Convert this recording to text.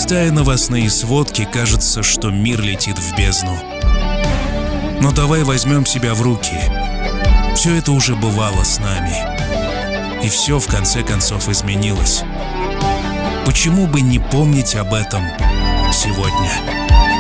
Листая новостные сводки, кажется, что мир летит в бездну. Но давай возьмем себя в руки. Все это уже бывало с нами. И все в конце концов изменилось. Почему бы не помнить об этом сегодня?